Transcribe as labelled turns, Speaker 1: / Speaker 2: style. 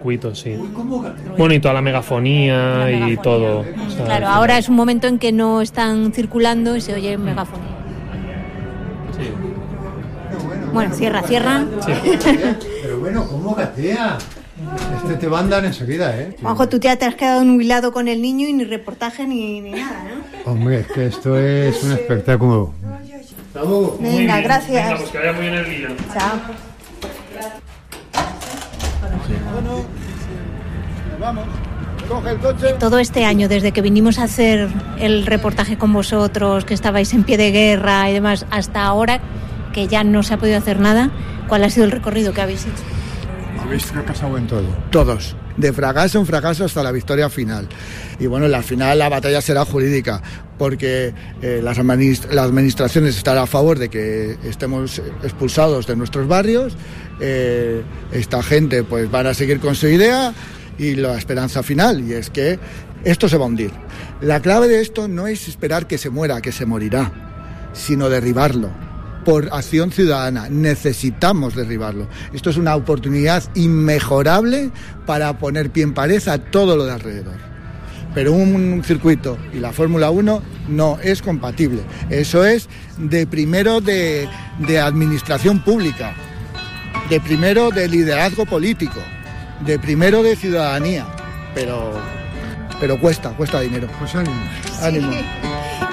Speaker 1: circuito, sí. Bueno, y toda la megafonía y todo. O sea,
Speaker 2: claro, ahora es un momento en que no están circulando y se oye megafonía.
Speaker 1: Sí.
Speaker 2: Bueno, cierra.
Speaker 1: Sí.
Speaker 3: Pero bueno, ¿cómo gatea? Te va a andar enseguida, ¿eh?
Speaker 2: Juanjo, tú ya te has quedado nubilado con el niño y ni reportaje ni nada, ¿no?
Speaker 3: Hombre, es que esto es un espectáculo.
Speaker 1: Vamos.
Speaker 2: Venga, gracias.
Speaker 1: Venga, pues que vaya muy bien el día.
Speaker 2: Chao.
Speaker 4: Bueno, vamos. Coge el coche.
Speaker 2: Todo este año, desde que vinimos a hacer el reportaje con vosotros, que estabais en pie de guerra y demás, hasta ahora, que ya no se ha podido hacer nada, ¿cuál ha sido el recorrido que habéis hecho?
Speaker 3: Habéis fracasado en todo.
Speaker 4: Todos. De fracaso en fracaso hasta la victoria final. Y bueno, al final la batalla será jurídica, porque la administración estará a favor de que estemos expulsados de nuestros barrios. Esta gente pues van a seguir con su idea y la esperanza final, y es que esto se va a hundir. La clave de esto no es esperar que se muera, que se morirá, sino derribarlo. Por acción ciudadana, necesitamos derribarlo. Esto es una oportunidad inmejorable para poner pie en pared a todo lo de alrededor. Pero un circuito y la Fórmula 1 no es compatible. Eso es de primero de administración pública, de primero de liderazgo político, de primero de ciudadanía. Pero cuesta dinero.
Speaker 3: Pues ánimo.
Speaker 4: Ánimo.